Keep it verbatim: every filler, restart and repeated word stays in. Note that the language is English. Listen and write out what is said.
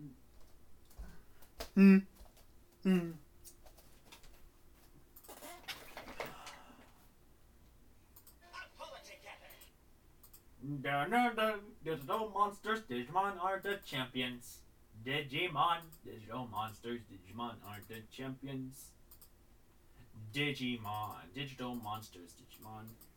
Hmm. Hmm. No, no, no. Digital monsters, Digimon are the champions. Digimon, digital monsters, Digimon are the champions. Digimon, digital monsters, Digimon.